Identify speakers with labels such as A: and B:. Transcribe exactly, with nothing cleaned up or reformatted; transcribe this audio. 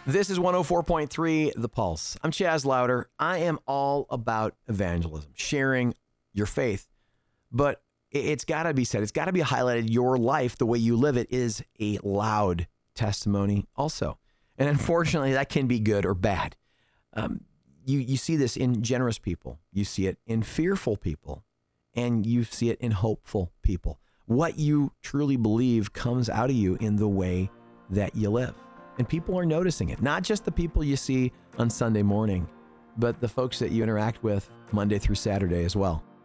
A: This is one oh four point three The Pulse. I'm Chaz Louder. I am all about evangelism, sharing your faith. But it's got to be said, it's got to be highlighted. Your life, the way you live it, is a loud testimony also. And unfortunately, that can be good or bad. Um, you, you see this in generous people. You see it in fearful people. And you see it in hopeful people. What you truly believe comes out of you in the way that you live. And people are noticing it. Not just the people you see on Sunday morning, but the folks that you interact with Monday through Saturday as well.